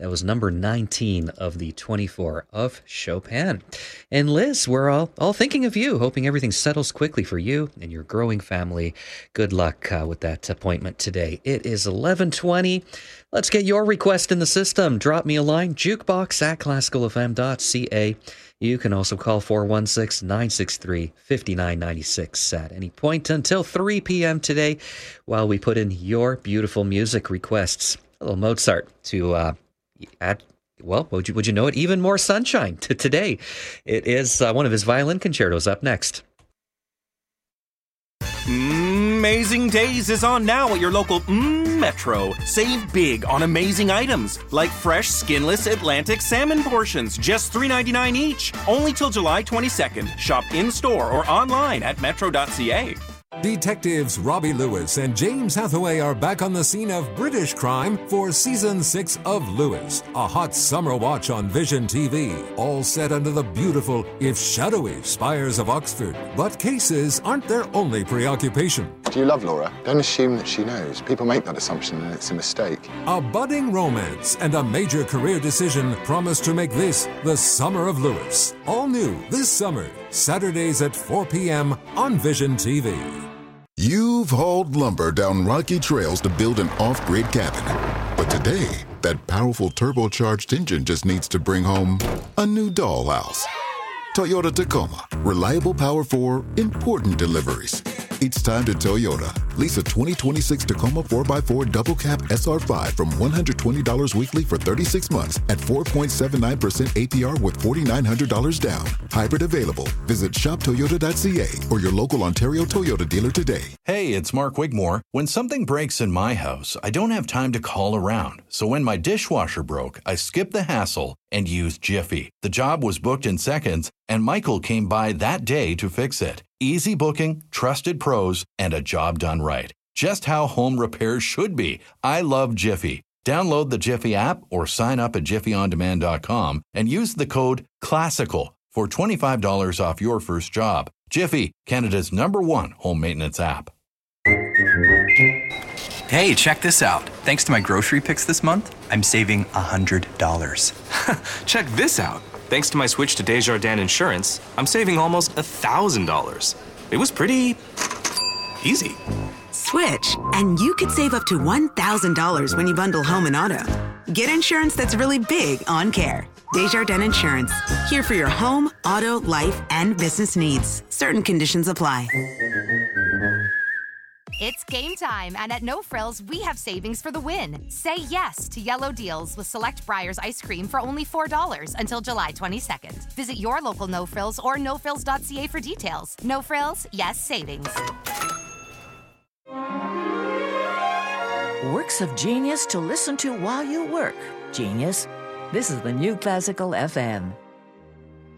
That was number 19 of the 24 of Chopin. And Liz, we're all thinking of you, hoping everything settles quickly for you and your growing family. Good luck with that appointment today. It is 11:20. Let's get your request in the system. Drop me a line, jukebox@classicalfm.ca. You can also call 416-963-5996 at any point until 3 p.m. today while we put in your beautiful music requests. A little Mozart to add, well, would you know it, even more sunshine to today. It is one of his violin concertos up next. Amazing Days is on now at your local Metro. Save big on amazing items like fresh, skinless Atlantic salmon portions, just $3.99 each. Only till July 22nd. Shop in-store or online at metro.ca. Detectives Robbie Lewis and James Hathaway are back on the scene of British crime for Season 6 of Lewis, a hot summer watch on Vision TV, all set under the beautiful, if shadowy, spires of Oxford. But cases aren't their only preoccupation. Do you love Laura? Don't assume that she knows. People make that assumption and it's a mistake. A budding romance and a major career decision promise to make this the summer of Lewis. All new this summer, Saturdays at 4 p.m. on Vision TV. You've hauled lumber down rocky trails to build an off-grid cabin. But today, that powerful turbocharged engine just needs to bring home a new dollhouse. Toyota Tacoma. Reliable power for important deliveries. It's time to Toyota. Lease a 2026 Tacoma 4x4 double cab SR5 from $120 weekly for 36 months at 4.79% APR with $4,900 down. Hybrid available. Visit shoptoyota.ca or your local Ontario Toyota dealer today. Hey, it's Mark Wigmore. When something breaks in my house, I don't have time to call around. So when my dishwasher broke, I skipped the hassle and used Jiffy. The job was booked in seconds, and Michael came by that day to fix it. Easy booking, trusted pros, and a job done right. Just how home repairs should be. I love Jiffy. Download the Jiffy app or sign up at jiffyondemand.com and use the code CLASSICAL for $25 off your first job. Jiffy, Canada's #1 home maintenance app. Hey, check this out. Thanks to my grocery picks this month, I'm saving $100. Check this out. Thanks to my switch to Desjardins Insurance, I'm saving almost $1,000. It was pretty easy. Switch, and you could save up to $1,000 when you bundle home and auto. Get insurance that's really big on care. Desjardins Insurance. Here for your home, auto, life, and business needs. Certain conditions apply. It's game time, and at No Frills, we have savings for the win. Say yes to yellow deals with select Breyers ice cream for only $4 until July 22nd. Visit your local No Frills or nofrills.ca for details. No Frills, yes savings. Works of genius to listen to while you work. Genius. This is the new Classical FM.